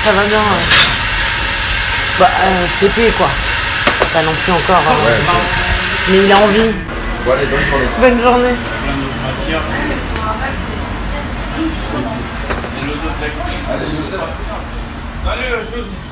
Ça va bien. Bah, CP quoi. Pas non plus encore. Ouais, mais il a envie. bon, allez, bonne journée. Bonne journée. Allez, Youssef. Allez, Josie.